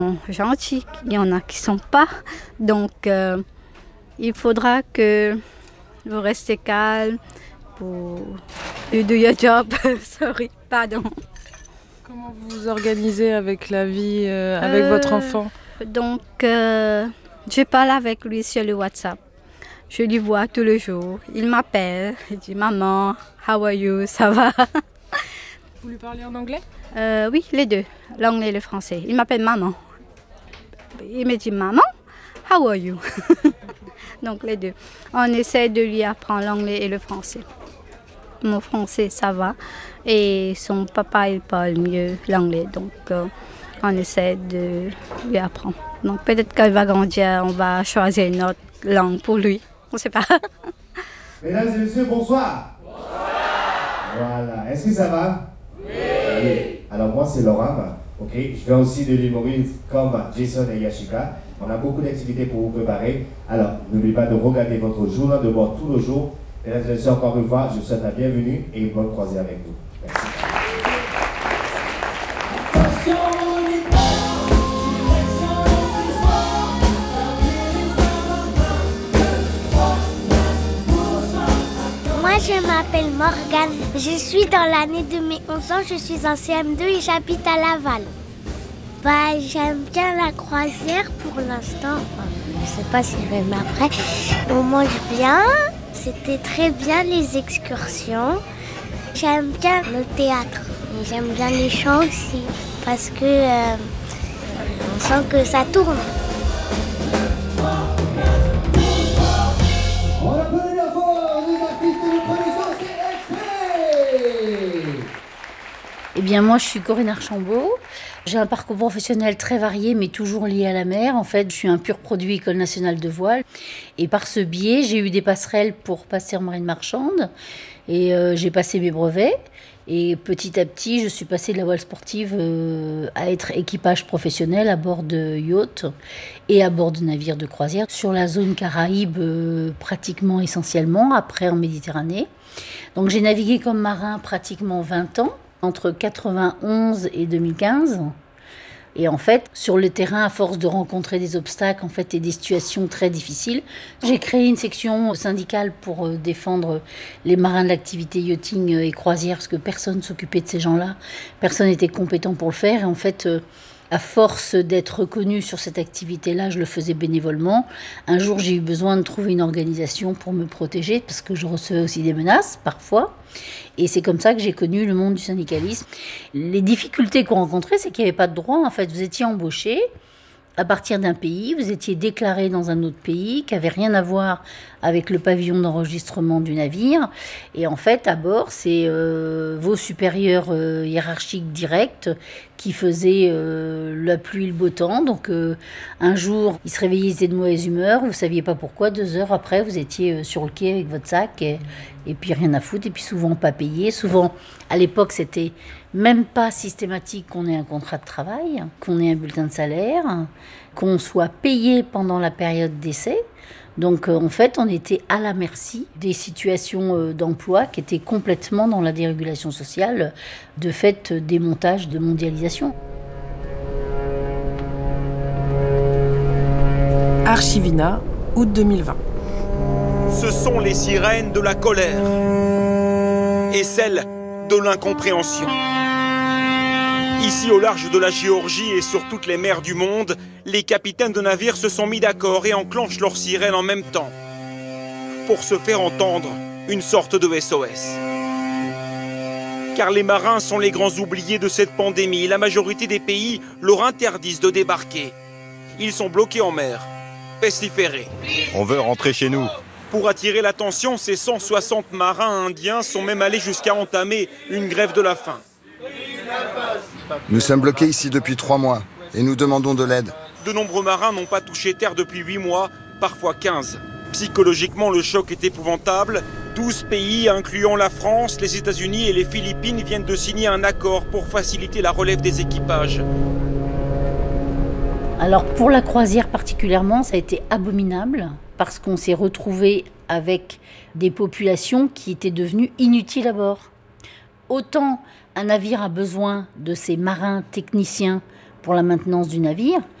Gentils, il y en a qui sont pas. Donc, il faudra que vous restez calme pour you do your job. Sorry, pardon. Comment vous vous organisez avec la vie, avec votre enfant? Donc, je parle avec lui sur le WhatsApp. Je lui vois tous les jours. Il m'appelle. Il dit maman, how are you? Ça va? Vous lui parlez en anglais? Oui, les deux, l'anglais et le français. Il m'appelle maman. Il me dit maman, how are you? Donc les deux. On essaie de lui apprendre l'anglais et le français. Mon français, ça va. Et son papa, il parle mieux l'anglais. Donc on essaie de lui apprendre. Donc peut-être qu'il va grandir, on va choisir une autre langue pour lui. On ne sait pas. Mesdames et messieurs, bonsoir. Bonsoir. Voilà. Est-ce que ça va? Oui. Alors moi, c'est Laurent. Ok, je viens aussi de l'humorisme comme Jason et Yashika. On a beaucoup d'activités pour vous préparer. Alors, n'oubliez pas de regarder votre journal de bord tous les jours. Mesdames et messieurs, encore une fois, je vous souhaite la bienvenue et une bonne croisière avec vous. Merci. Moi, je m'appelle Morgane. Je suis dans l'année de mes 11 ans. Je suis en CM2 et j'habite à Laval. J'aime bien la croisière pour l'instant. Je ne sais pas si je vais après. On mange bien. C'était très bien les excursions. J'aime bien le théâtre. Et j'aime bien les chants aussi. Parce que on sent que ça tourne. Eh bien, moi, je suis Corinne Archambault. J'ai un parcours professionnel très varié, mais toujours lié à la mer. En fait, je suis un pur produit École nationale de voile. Et par ce biais, j'ai eu des passerelles pour passer en marine marchande. Et j'ai passé mes brevets. Et petit à petit, je suis passée de la voile sportive à être équipage professionnel à bord de yachts et à bord de navires de croisière sur la zone Caraïbe pratiquement essentiellement, après en Méditerranée. Donc j'ai navigué comme marin pratiquement 20 ans, entre 91 et 2015. Et en fait, sur le terrain, à force de rencontrer des obstacles et des situations très difficiles, j'ai créé une section syndicale pour défendre les marins de l'activité yachting et croisière, parce que personne ne s'occupait de ces gens-là, personne n'était compétent pour le faire. Et en fait, à force d'être reconnue sur cette activité-là, je le faisais bénévolement. Un jour, j'ai eu besoin de trouver une organisation pour me protéger, parce que je recevais aussi des menaces, parfois. Et c'est comme ça que j'ai connu le monde du syndicalisme. Les difficultés qu'on rencontrait, c'est qu'il n'y avait pas de droit. En fait, vous étiez embauché à partir d'un pays, vous étiez déclaré dans un autre pays qui n'avait rien à voir avec le pavillon d'enregistrement du navire. Et en fait, à bord, c'est vos supérieurs hiérarchiques directs qui faisaient la pluie et le beau temps. Donc un jour, ils se réveillaient, ils étaient de mauvaise humeur, vous ne saviez pas pourquoi. 2 heures après, vous étiez sur le quai avec votre sac et puis rien à foutre. Et puis souvent pas payé. Souvent, à l'époque, c'était même pas systématique qu'on ait un contrat de travail, qu'on ait un bulletin de salaire, qu'on soit payé pendant la période d'essai. Donc en fait, on était à la merci des situations d'emploi qui étaient complètement dans la dérégulation sociale, de fait des montages de mondialisation. Archivina, août 2020. Ce sont les sirènes de la colère et celles de l'incompréhension. Ici, au large de la Géorgie et sur toutes les mers du monde, les capitaines de navires se sont mis d'accord et enclenchent leurs sirènes en même temps pour se faire entendre une sorte de SOS. Car les marins sont les grands oubliés de cette pandémie. La majorité des pays leur interdisent de débarquer. Ils sont bloqués en mer, pestiférés. On veut rentrer chez nous. Pour attirer l'attention, ces 160 marins indiens sont même allés jusqu'à entamer une grève de la faim. Nous sommes bloqués ici depuis 3 mois et nous demandons de l'aide. De nombreux marins n'ont pas touché terre depuis 8 mois, parfois 15. Psychologiquement, le choc est épouvantable. 12 pays, incluant la France, les États-Unis et les Philippines, viennent de signer un accord pour faciliter la relève des équipages. Alors pour la croisière particulièrement, ça a été abominable parce qu'on s'est retrouvé avec des populations qui étaient devenues inutiles à bord. Autant un navire a besoin de ses marins techniciens pour la maintenance du navire.